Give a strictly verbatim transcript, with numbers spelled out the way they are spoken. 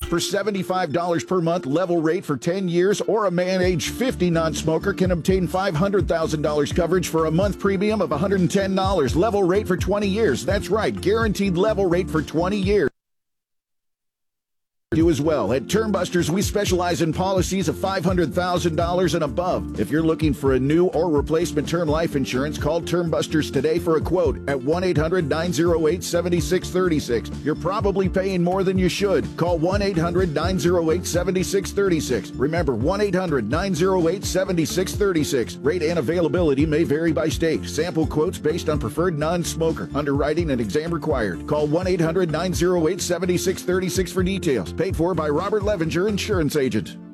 For seventy-five dollars per month, level rate for ten years, or a man age fifty non-smoker can obtain five hundred thousand dollars coverage for a month premium of one hundred ten dollars. Level rate for twenty years. That's right, guaranteed level rate for twenty years. You as well. At Termbusters, we specialize in policies of five hundred thousand dollars and above. If you're looking for a new or replacement term life insurance, call Termbusters today for a quote at one eight hundred nine oh eight seven six three six. You're probably paying more than you should. Call one eight hundred nine oh eight seven six three six. Remember, one eight hundred nine oh eight seven six three six. Rate and availability may vary by state. Sample quotes based on preferred non-smoker. Underwriting and exam required. Call one eight hundred nine oh eight seven six three six for details. Paid for by Robert Levenger, Insurance Agent.